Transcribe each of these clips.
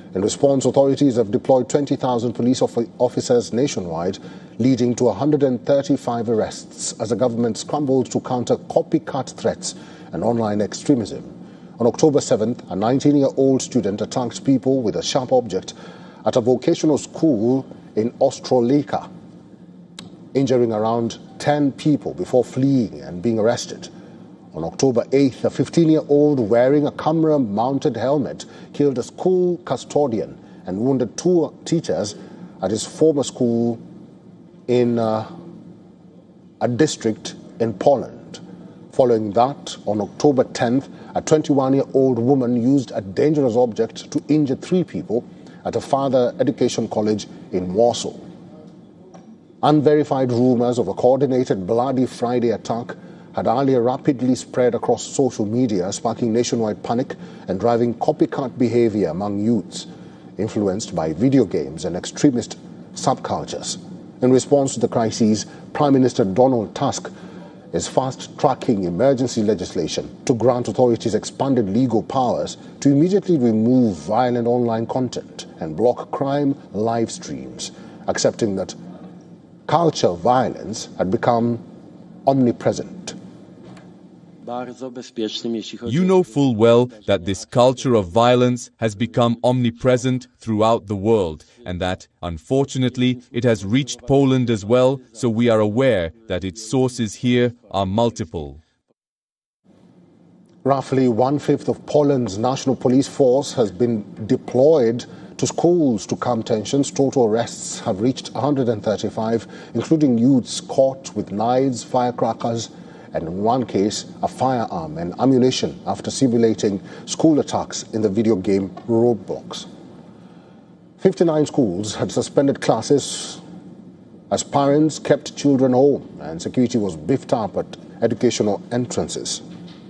In response, authorities have deployed 20,000 police officers nationwide, leading to 135 arrests as the government scrambles to counter copycat threats and online extremism. On October 7th, a 19-year-old student attacked people with a sharp object at a vocational school in Ostroleka, injuring around 10 people before fleeing and being arrested. On October 8th, a 15-year-old wearing a camera-mounted helmet killed a school custodian and wounded 2 teachers at his former school in a district in Poland. Following that, on October 10th, a 21-year-old woman used a dangerous object to injure 3 people at a further education college in Warsaw. Unverified rumors of a coordinated Bloody Friday attack had earlier rapidly spread across social media, sparking nationwide panic and driving copycat behavior among youths, influenced by video games and extremist subcultures. In response to the crisis, Prime Minister Donald Tusk is fast-tracking emergency legislation to grant authorities expanded legal powers to immediately remove violent online content and block crime live streams, accepting that culture violence had become omnipresent. You know full well that this culture of violence has become omnipresent throughout the world and that, unfortunately, it has reached Poland as well, so we are aware that its sources here are multiple. Roughly 1/5 of Poland's national police force has been deployed to schools to calm tensions. Total arrests have reached 135, including youths caught with knives, firecrackers, and in one case, a firearm and ammunition after simulating school attacks in the video game Roblox. 59 schools had suspended classes as parents kept children home and security was beefed up at educational entrances.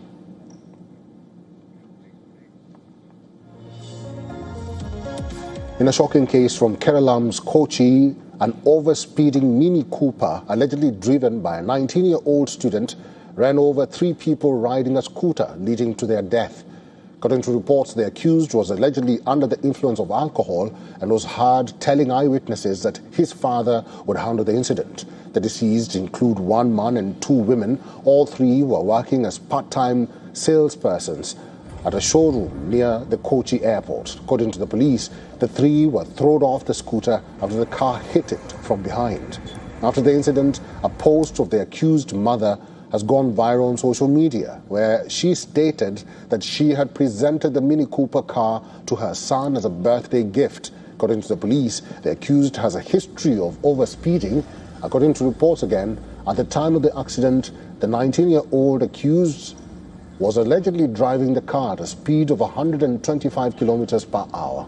In a shocking case from Keralam's Kochi, an over-speeding Mini Cooper, allegedly driven by a 19-year-old student, ran over 3 people riding a scooter, leading to their death. According to reports, the accused was allegedly under the influence of alcohol and was heard telling eyewitnesses that his father would handle the incident. The deceased include 1 man and 2 women. All 3 were working as part-time salespersons at a showroom near the Kochi airport. According to the police, the 3 were thrown off the scooter after the car hit it from behind. After the incident, a post of the accused mother has gone viral on social media, where she stated that she had presented the Mini Cooper car to her son as a birthday gift. According to the police, the accused has a history of overspeeding. According to reports again, at the time of the accident, the 19-year-old accused was allegedly driving the car at a speed of 125 kilometers per hour.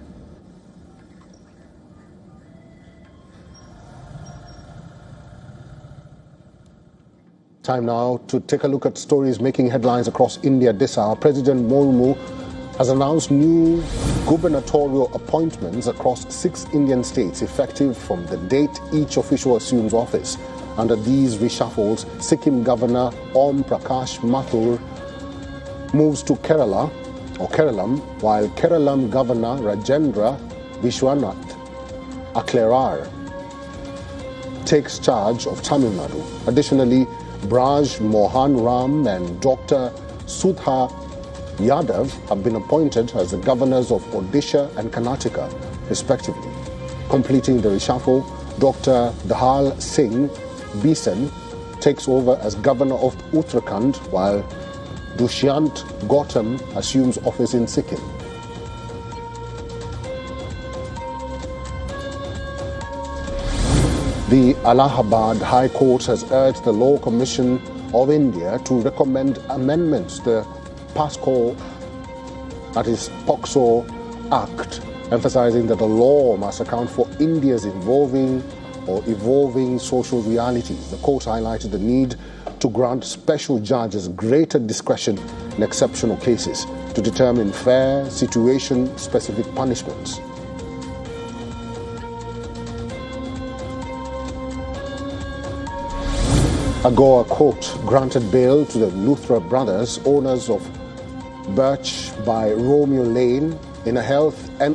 Time now to take a look at stories making headlines across India this hour. President Murmu has announced new gubernatorial appointments across 6 Indian states effective from the date each official assumes office. Under these reshuffles, Sikkim Governor Om Prakash Mathur moves to Kerala or Keralam, while Keralam Governor Rajendra Vishwanath Aklerar takes charge of Tamil Nadu. Additionally, Braj Mohan Ram and Dr. Sudha Yadav have been appointed as the governors of Odisha and Karnataka, respectively. Completing the reshuffle, Dr. Dahal Singh Bisen takes over as governor of Uttarakhand, while Dushyant Gautam assumes office in Sikkim. The Allahabad High Court has urged the Law Commission of India to recommend amendments to the POCSO Act, emphasizing that the law must account for India's evolving social realities. The court highlighted the need to grant special judges greater discretion in exceptional cases to determine fair, situation-specific punishments. A Goa court granted bail to the Luthra brothers, owners of Birch by Romeo Lane, in a health and